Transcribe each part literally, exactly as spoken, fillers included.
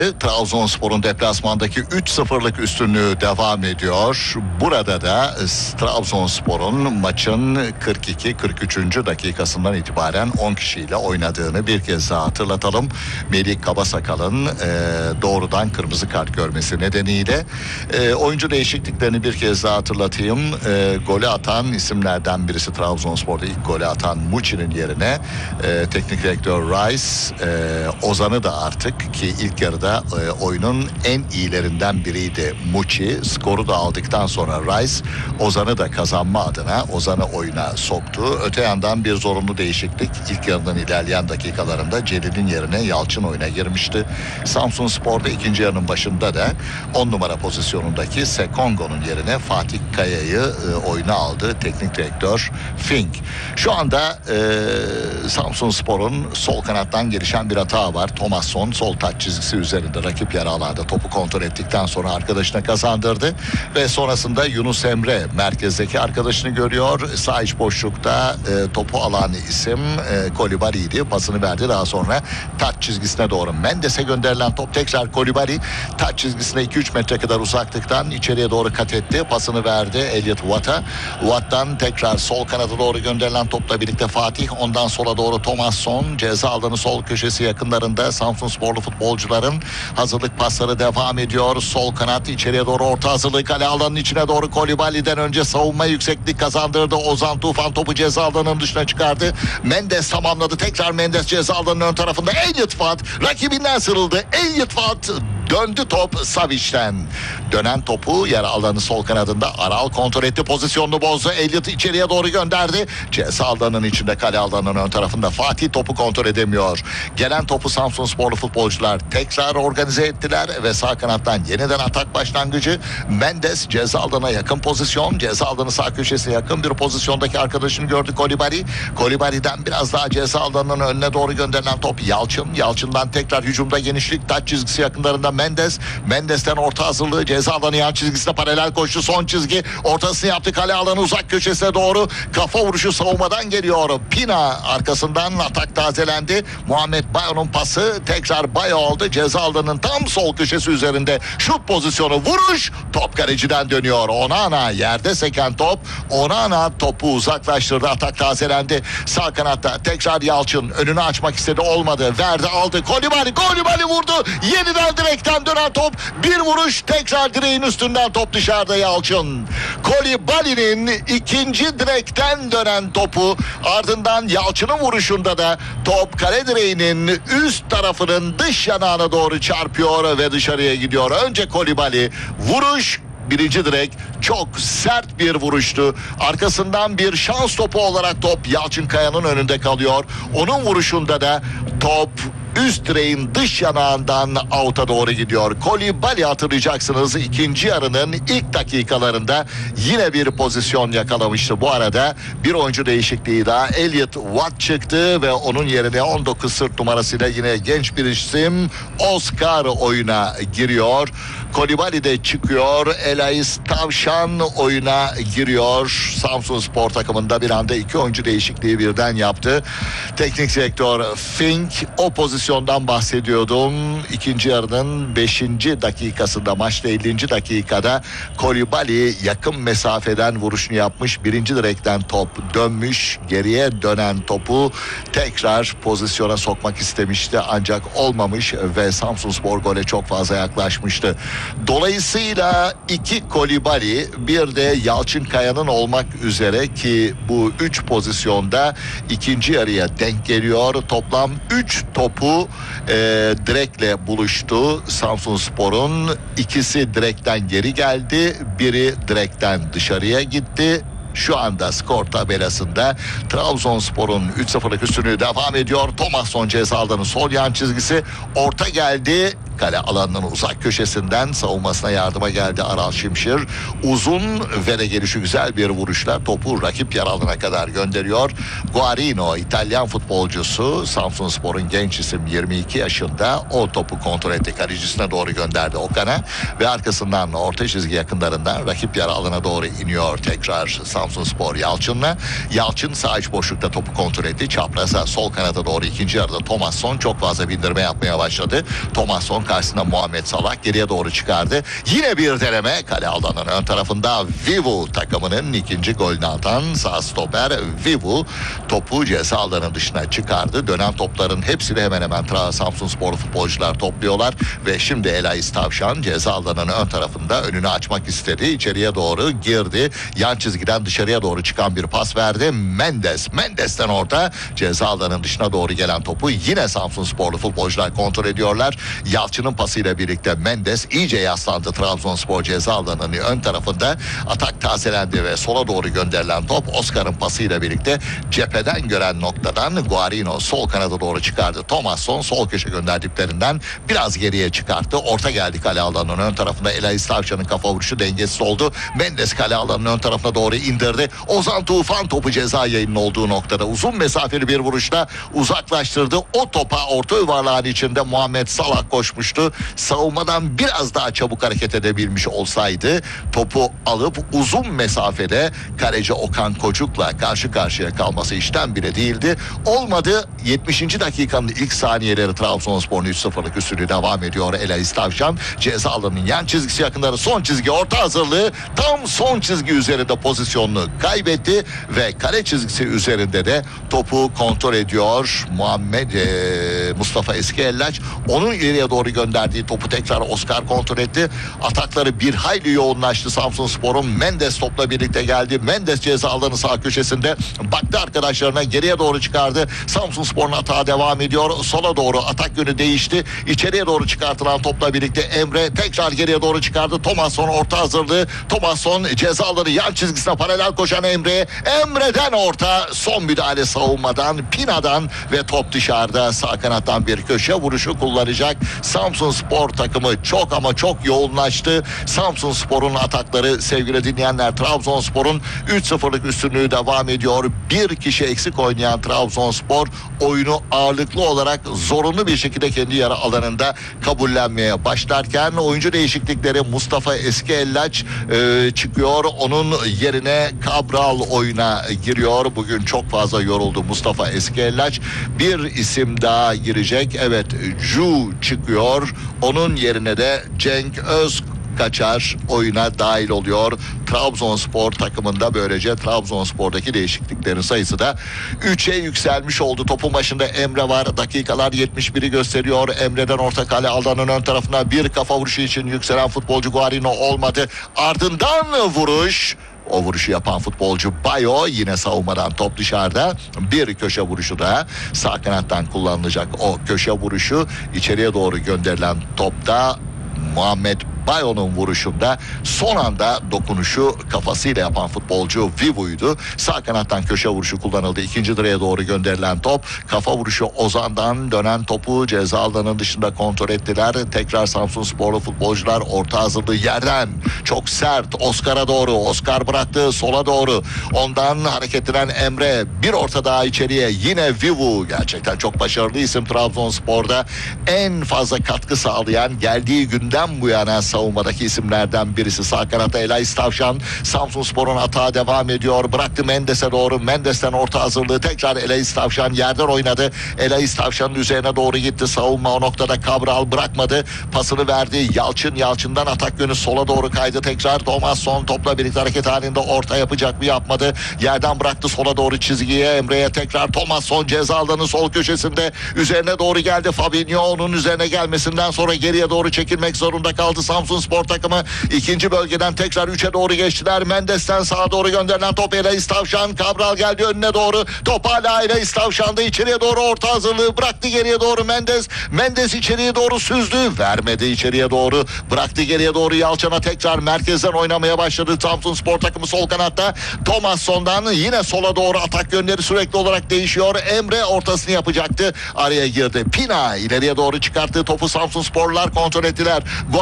Trabzonspor'un deplasmandaki üç sıfırlık üstünlüğü devam ediyor. Burada da Trabzonspor'un maçın kırk iki kırk üçüncü dakikasından itibaren on kişiyle oynadığını bir kez daha hatırlatalım. Melih Kabasakal'ın e, doğrudan kırmızı kart görmesi nedeniyle e, oyuncu değişikliklerini bir kez daha hatırlatayım. E, golü atan isimlerden birisi, Trabzonspor'da ilk golü atan Muçi'nin yerine e, teknik direktör Rice e, Ozan'ı da artık, ki ilk yarıda e, oyunun en iyilerinden biriydi Muçi. Skoru da aldıktan sonra Rice Ozan'ı da kazanma adına Ozan'ı oyuna soktu. Öte yandan bir zorunlu değişiklik, ilk yarının ilerleyen dakikalarında Celil'in yerine Yalçın oyuna girmişti. Samsunspor'da ikinci yarının başında da on numara pozisyonundaki Sekongo'nun yerine Fatih Kaya'yı e, oyuna aldı teknik direktör Fink. Şu anda e, Samsunspor'un sol kanattan gelişen bir hata var. Thomasson sol taç çizgisi üzerinde rakip yarı alanda topu kontrol ettikten sonra arkadaşına kazandırdı ve sonrasında Yunus Emre merkezdeki arkadaşını görüyor. Sağ iç boşlukta e, topu alan isim e, Kolibali'ydi. Pasını verdi. Daha sonra taç çizgisine doğru Mendes'e gönderilen top tekrar Kolibali taç çizgisine iki üç metre kadar uzaklıktan içeriye doğru kat etti. Pasını verdi Elliot Watt'a. Watt'tan tekrar sol kanada doğru gönderilen topla birlikte Fatih, ondan sola doğru Thomasson, ceza alanı sol köşesi yakınlarında Samsunsporlu futbolcuların hazırlık pasları devam ediyor. Sol kanat içeriye doğru orta hazırlığı, kale alanının içine doğru Kolibali'den önce savunma yükseklik kazandırdı. Ozan Tufan topu ceza alanının dışına çıkardı. Mendes tamamladı. Tekrar Mendes ceza alanının ön tarafında. Elliot Watt rakibinden sıyrıldı. Elliot Watt döndü top Savic'ten. Dönen topu yer alanı sol kanadında Aral kontrol etti. Pozisyonunu bozdu. Elliot içeriye doğru gönderdi. Ceza alanının içinde, kale alanının ön tarafında Fatih topu kontrol edemiyor. Gelen topu Samsunsporlu futbolcular tekrar organize ettiler ve sağ kanattan yeniden atak başlangıcı. Mendes ceza alanına yakın pozisyon. Ceza alanı sağ köşesine yakın bir pozisyondaki arkadaşını gördü Kolibali. Kolibali'den biraz daha ceza alanının önüne doğru gönderilen top Yalçın. Yalçın'dan tekrar hücumda genişlik, taç çizgisi yakınlarında Mendes. Mendes'ten orta hazırlığı, ceza alanı yan çizgisine paralel koştu. Son çizgi ortasını yaptı, kale alanı uzak köşesine doğru. Kafa vuruşu savunmadan geliyor. Pina arkasından atak tazelendi. Muhammed Bayo'nun pası tekrar Bayo aldı. Ceza alanının tam sol köşesi üzerinde şut pozisyonu, vuruş. Top kaleciden dönüyor. Onana yerde seken top. Onana topu uzaklaştırdı. Atak tazelendi. Sağ kanatta tekrar Yalçın önünü açmak istedi, olmadı. Verdi, aldı. Kolibali, Kolibali vurdu. Yeniden direkten dönen top. Bir vuruş, tekrar direğin üstünden top dışarıda Yalçın. Kolibali'nin ikinci direkten dönen topu, ardından Yalçın'ın vuruşunda da top kale direğinin üst tarafının dış yanağına doğru çarpıyor ve dışarıya gidiyor. Önce Kolibali, vuruş, birinci direk, çok sert bir vuruştu. Arkasından bir şans topu olarak top Yalçın Kaya'nın önünde kalıyor. Onun vuruşunda da top üst direğin dış yanağından out'a doğru gidiyor. Kolibali, hatırlayacaksınız, ikinci yarının ilk dakikalarında yine bir pozisyon yakalamıştı. Bu arada bir oyuncu değişikliği daha, Elliot Watt çıktı ve onun yerine on dokuz sırt numarasıyla yine genç bir isim Oscar oyuna giriyor. Kolibali de çıkıyor. Elais Tavşan oyuna giriyor. Samsunspor takımında bir anda iki oyuncu değişikliği birden yaptı teknik direktör Fink. O pozisyondan bahsediyordum. İkinci yarının beşinci dakikasında, maçta ellinci dakikada Kolibali yakın mesafeden vuruşunu yapmış. Birinci direkten top dönmüş. Geriye dönen topu tekrar pozisyona sokmak istemişti ancak olmamış ve Samsunspor gole çok fazla yaklaşmıştı. Dolayısıyla iki Kolibali, bir de Yalçın Kaya'nın olmak üzere, ki bu üç pozisyonda ikinci yarıya denk geliyor. Toplam üç topu e, direkle buluştu Samsunspor'un. İkisi direkten geri geldi, biri direkten dışarıya gitti. Şu anda skor tabelasında Trabzonspor'un üç sıfırlık üstünlüğü devam ediyor. Thomasson ceza alanı sol yan çizgisi, orta geldi. Kale alanının uzak köşesinden savunmasına yardıma geldi Aral Şimşir. Uzun ve de gelişi güzel bir vuruşla topu rakip yer alanına kadar gönderiyor. Guarino, İtalyan futbolcusu, Samsunspor'un genç isim, yirmi iki yaşında, o topu kontrol etti. Kalecisine doğru gönderdi Okan'a ve arkasından orta çizgi yakınlarından rakip yer alanına doğru iniyor tekrar Samsunspor Yalçın'la. Yalçın sağ iç boşlukta topu kontrol etti. Çapraza sol kanata doğru ikinci yarıda Thomasson çok fazla bindirme yapmaya başladı. Thomasson karşısında Muhammed Salah geriye doğru çıkardı. Yine bir deneme, kale alanının ön tarafında Vivu takımının ikinci golünü atan sağ stoper Vivu topu ceza alanının dışına çıkardı. Dönen topların hepsini hemen hemen Samsunspor futbolcular topluyorlar ve şimdi Elais Tavşan ceza alanının ön tarafında önünü açmak istedi. İçeriye doğru girdi. Yan çizgiden dışarıya doğru çıkan bir pas verdi. Mendes. Mendes'ten orta ceza alanının dışına doğru gelen topu yine Samsunsporlu futbolcular kontrol ediyorlar. Yalçın'ın pasıyla birlikte Mendes iyice yaslandı Trabzonspor ceza alanının ön tarafında. Atak tazelendi ve sola doğru gönderilen top Oscar'ın pasıyla birlikte cepheden gören noktadan Guarino sol kanada doğru çıkardı. Thomasson sol köşe gönderdiklerinden biraz geriye çıkarttı. Orta geldi kale alanının ön tarafında. Elais Tavşan'ın kafa vuruşu dengesiz oldu. Mendes kale alanının ön tarafına doğru indirdi. Ozan Tufan topu ceza yayının olduğu noktada uzun mesafeli bir vuruşla uzaklaştırdı. O topa orta yuvarlağın içinde Muhammed Salah koşmuştu. Savunmadan biraz daha çabuk hareket edebilmiş olsaydı topu alıp uzun mesafede kaleci Okan Kocuk'la karşı karşıya kalması işten bile değildi. Olmadı. yetmişinci dakikanın ilk saniyeleri Trabzonspor'un üç sıfırlık üstünlüğü devam ediyor. Elais Tavşan ceza alanının yan çizgisi yakınları, son çizgi orta hazırlığı, tam son çizgi üzerinde pozisyonunu kaybetti ve kale çizgisi üzerinde de topu kontrol ediyor Muhammed e, Mustafa Eskiellaç. Onun ileriye doğru gönderdiği topu tekrar Oscar kontrol etti. Atakları bir hayli yoğunlaştı Samsunspor'un. Mendes topla birlikte geldi. Mendes ceza alanı sağ köşesinde baktı arkadaşlarına, geriye doğru çıkardı. Samsunspor'un atağı devam ediyor. Sola doğru atak yönü değişti. İçeriye doğru çıkartılan topla birlikte Emre tekrar geriye doğru çıkardı. Thomasson orta hazırlığı. Thomasson ceza alanı yan çizgisine paralel koşan Emre'ye. Emre'den orta, son müdahale savunmadan, Pina'dan ve top dışarıda. Sağ kanattan bir köşe vuruşu kullanacak Samsunspor takımı. Çok ama çok yoğunlaştı. Samsunspor'un atakları sevgili dinleyenler. Trabzonspor'un üç sıfırlık üstünlüğü devam ediyor. Bir kişi eksik oynayan Trabzonspor oyunu ağırlıklı olarak zorunlu bir şekilde kendi yarı alanında kabullenmeye başlarken oyuncu değişiklikleri, Mustafa Eskiellaç e, çıkıyor. Onun yerine Cabral oyuna giriyor. Bugün çok fazla yoruldu Mustafa Eskiellaç. Bir isim daha girecek. Evet, Ju çıkıyor. Onun yerine de Cenk Öz Kaçar oyuna dahil oluyor. Trabzonspor takımında böylece Trabzonspor'daki değişikliklerin sayısı da üçe yükselmiş oldu. Topun başında Emre var. Dakikalar yetmiş biri gösteriyor. Emre'den orta kale alanın ön tarafına bir kafa vuruşu için yükselen futbolcu Guarino olmadı. Ardından vuruş. O vuruşu yapan futbolcu Bayo, yine savunmadan top dışarıda. Bir köşe vuruşu da sağ kanattan kullanılacak. O köşe vuruşu içeriye doğru gönderilen topta Muhammed Bayo'nun vuruşunda son anda dokunuşu kafasıyla yapan futbolcu Vivu'ydu. Sağ kanattan köşe vuruşu kullanıldı. İkinci direğe doğru gönderilen top. Kafa vuruşu Ozan'dan, dönen topu ceza alanının dışında kontrol ettiler. Tekrar Samsunsporlu futbolcular orta hazırlığı yerden. Çok sert Oscar'a doğru. Oscar bıraktı sola doğru. Ondan hareketlenen Emre. Bir orta daha içeriye. Yine Vivu. Gerçekten çok başarılı isim Trabzonspor'da. En fazla katkı sağlayan, geldiği günden bu yana savunmadaki isimlerden birisi. Sağ kanatta Elais Tavşan. Samsunspor'un atağı devam ediyor. Bıraktı Mendes'e doğru. Mendes'ten orta hazırlığı. Tekrar Elais Tavşan yerden oynadı. Elais Tavşan'ın üzerine doğru gitti. Savunma o noktada Cabral bırakmadı. Pasını verdi. Yalçın. Yalçın'dan atak yönü sola doğru kaydı. Tekrar Thomasson topla birlikte hareket halinde orta yapacak mı, yapmadı. Yerden bıraktı sola doğru çizgiye. Emre'ye tekrar Thomasson ceza alanı sol köşesinde. Üzerine doğru geldi Fabinho. Onun üzerine gelmesinden sonra geriye doğru çekilmek zorunda kaldı Samsunspor takımı. İkinci bölgeden tekrar üçe doğru geçtiler. Mendes'ten sağa doğru gönderilen top Elais Tavşan. Cabral geldi önüne doğru. Top hala Elais Tavşan'da. İçeriye doğru orta hazırlığı. Bıraktı geriye doğru Mendes. Mendes içeriye doğru süzdü. Vermedi içeriye doğru. Bıraktı geriye doğru Yalçın'a, tekrar merkezden oynamaya başladı Samsunspor takımı sol kanatta. Thomasson'dan yine sola doğru atak yönleri sürekli olarak değişiyor. Emre ortasını yapacaktı. Araya girdi. Pina ileriye doğru çıkarttığı topu Samsunsporlular kontrol ettiler. Guarino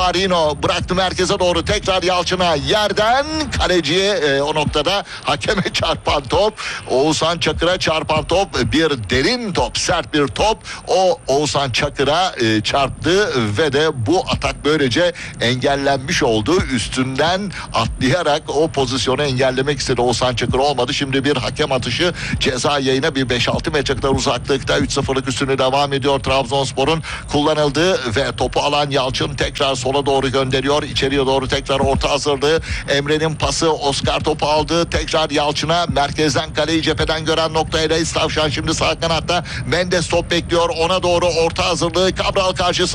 geliyor. Bıraktı merkeze doğru, tekrar Yalçın'a, yerden kaleciye e, o noktada hakeme çarpan top. Oğuzhan Çakır'a çarpan top, bir derin top, sert bir top. O Oğuzhan Çakır'a e, çarptı ve de bu atak böylece engellenmiş oldu. Üstünden atlayarak o pozisyonu engellemek istedi Oğuzhan Çakır, olmadı. Şimdi bir hakem atışı ceza yayına bir beş altı metre kadar uzaklıkta. üç sıfırlık üstünü devam ediyor Trabzonspor'un. Kullanıldı ve topu alan Yalçın tekrar sola doğru gönderiyor. İçeriye doğru tekrar orta hazırlığı. Emre'nin pası, Oscar topu aldı. Tekrar Yalçın'a, merkezden kaleyi cepheden gören noktaya Reis Tavşan şimdi sağ kanatta. Mendes top bekliyor. Ona doğru orta hazırlığı. Cabral karşısı.